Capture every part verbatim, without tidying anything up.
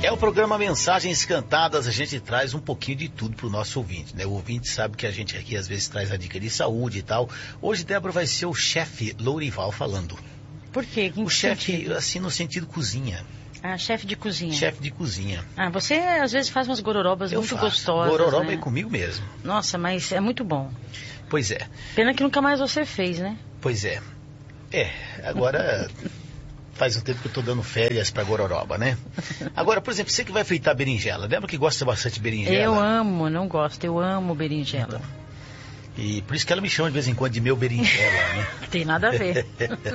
É o programa Mensagens Cantadas, a gente traz um pouquinho de tudo pro nosso ouvinte, né? O ouvinte sabe que a gente aqui às vezes traz a dica de saúde e tal. Hoje, Débora, vai ser o chefe Lourival falando. Por quê? O chefe, assim, no sentido cozinha. Ah, chefe de cozinha. Chefe de cozinha. Ah, você às vezes faz umas gororobas Eu muito faço. gostosas, Gororoba né? é comigo mesmo. Nossa, mas é muito bom. Pois é. Pena que nunca mais você fez, né? Pois é. É, agora faz um tempo que eu tô dando férias pra gororoba, né? Agora, por exemplo, você que vai fritar berinjela, lembra que gosta bastante de berinjela? Eu amo, não gosto, eu amo berinjela. E por isso que ela me chama de vez em quando de meu berinjela, né? Tem nada a ver.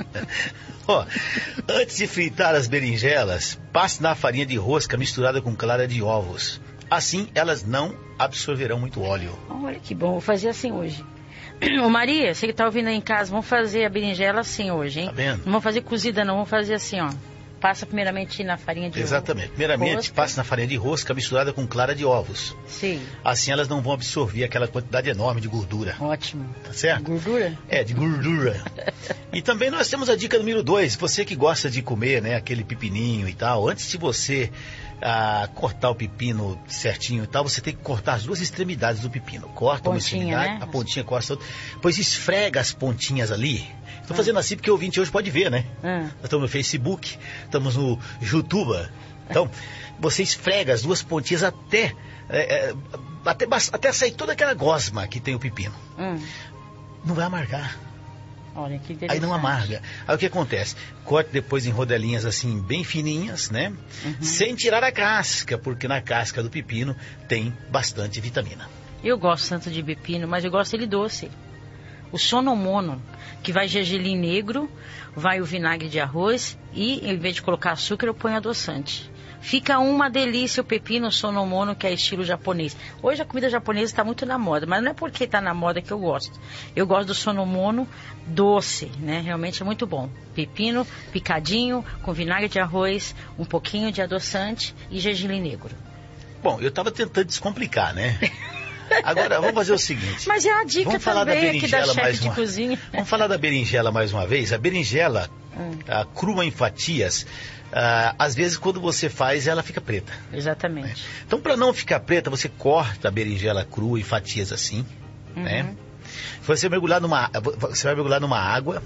Ó, antes de fritar as berinjelas, passe na farinha de rosca misturada com clara de ovos. Assim, elas não absorverão muito óleo. Olha que bom, vou fazer assim hoje. Ô Maria, você que tá ouvindo aí em casa, vamos fazer a berinjela assim hoje, hein? Tá vendo? Não vamos fazer cozida não, vamos fazer assim, ó. Passa primeiramente na farinha de Exatamente. Primeiramente, rosca. passe na farinha de rosca misturada com clara de ovos. Sim. Assim elas não vão absorver aquela quantidade enorme de gordura. Ótimo. Tá certo? Gordura? É, de gordura. E também nós temos a dica número dois. Você que gosta de comer, né, aquele pepininho e tal, antes de você ah, cortar o pepino certinho e tal, você tem que cortar as duas extremidades do pepino. Corta uma Pontinha, extremidade, né? a pontinha corta a outra. Depois esfrega as pontinhas ali. Estou fazendo assim porque o ouvinte hoje pode ver, né? Hum. Nós estamos no Facebook, estamos no YouTube. Então, você esfrega as duas pontinhas até, é, é, até, até sair toda aquela gosma que tem o pepino. Hum. Não vai amargar. Olha que interessante. Aí não amarga. Aí o que acontece? Corte depois em rodelinhas assim, bem fininhas, né? Uhum. Sem tirar a casca, porque na casca do pepino tem bastante vitamina. Eu gosto tanto de pepino, mas eu gosto dele doce. O sonomono, que vai gergelim negro, vai o vinagre de arroz e, em vez de colocar açúcar, eu ponho adoçante. Fica uma delícia o pepino sonomono, que é estilo japonês. Hoje a comida japonesa está muito na moda, mas não é porque está na moda que eu gosto. Eu gosto do sonomono doce, né? Realmente é muito bom. Pepino picadinho, com vinagre de arroz, um pouquinho de adoçante e gergelim negro. Bom, eu estava tentando descomplicar, né? Agora, vamos fazer o seguinte. Mas é a dica vamos falar também da aqui da berinjela chefe mais de uma... cozinha. Vamos falar da berinjela mais uma vez. A berinjela, Hum. a crua em fatias, ah, às vezes quando você faz, ela fica preta. Exatamente. Então, para não ficar preta, você corta a berinjela crua em fatias assim, Uhum. né? Você, mergulhar numa, você vai mergulhar numa água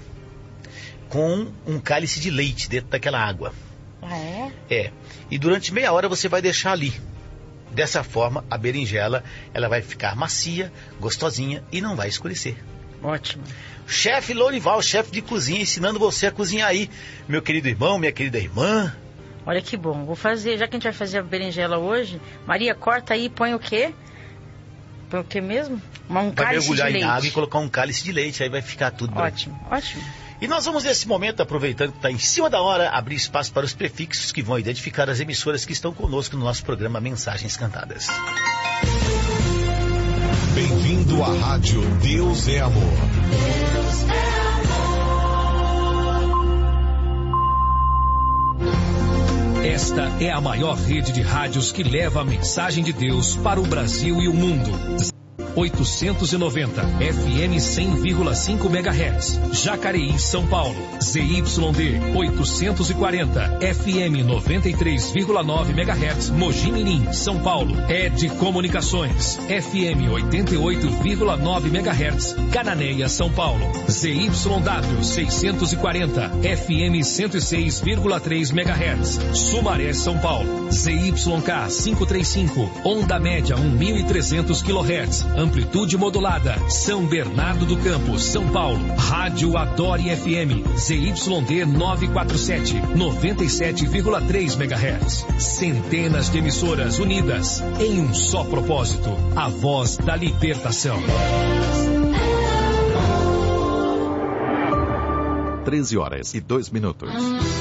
com um cálice de leite dentro daquela água. Ah, é? É. E durante meia hora você vai deixar ali. Dessa forma, a berinjela ela vai ficar macia, gostosinha e não vai escurecer. Ótimo. Chefe Lourival, chefe de cozinha, ensinando você a cozinhar aí. Meu querido irmão, minha querida irmã. Olha que bom. Vou fazer, já que a gente vai fazer a berinjela hoje, Maria, corta aí e põe o quê? Põe o quê mesmo? Um Vai cálice mergulhar de em leite. água e colocar um cálice de leite, aí vai ficar tudo branco. Ótimo, ótimo. E nós vamos nesse momento, aproveitando que está em cima da hora, abrir espaço para os prefixos que vão identificar as emissoras que estão conosco no nosso programa Mensagens Cantadas. Bem-vindo à Rádio Deus é Amor. Deus é amor. Esta é a maior rede de rádios que leva a mensagem de Deus para o Brasil e o mundo. oitocentos e noventa, F M cem vírgula cinco megahertz, Jacareí, São Paulo. Z Y D oitocentos e quarenta, F M noventa e três vírgula nove megahertz, Mogi Mirim, São Paulo. Ed Comunicações, F M oitenta e oito vírgula nove megahertz, Cananéia, São Paulo. Z Y W seiscentos e quarenta, F M cento e seis vírgula três megahertz, Sumaré, São Paulo. Z Y K quinhentos e trinta e cinco, onda média mil e trezentos quilohertz, amplitude modulada, São Bernardo do Campo, São Paulo. Rádio Adore F M, Z Y D novecentos e quarenta e sete, noventa e sete vírgula três megahertz. Centenas de emissoras unidas em um só propósito, a voz da libertação. treze horas e dois minutos.